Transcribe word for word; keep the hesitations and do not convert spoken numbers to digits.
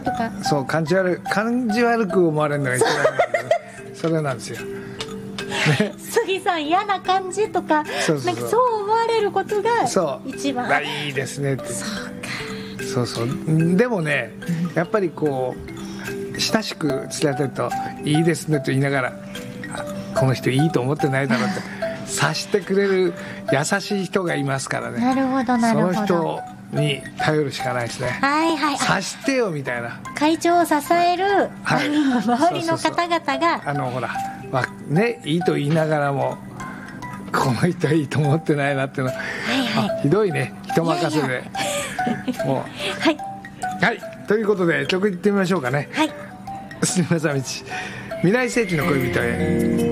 とか、 そう感じ悪感じ悪く思われるのが一番なんだけど、ね、それなんですよ、ね、 杉さん嫌な感じとか、 そうそうそう、 なんかそう思われることがそう一番あいいですねって。 そうか、 そうそうでもね、やっぱりこう親しく伝えてるといいですねと言いながら、この人いいと思ってないだろうって察してくれる優しい人がいますからね。 なるほどなるほど、 その人に頼るしかないですね。 はいはい、 察してよみたいな、 会長を支える、 はい、 あの周りの方々が、 あのほら、まあね、いいと言いながらもこの人はいいと思ってないなっていうのは、はいはい、ひどいね、人任せで。いやいやもうはい、はい、ということで曲いってみましょうかね。 はい、 すみません、未来世紀の恋人へ。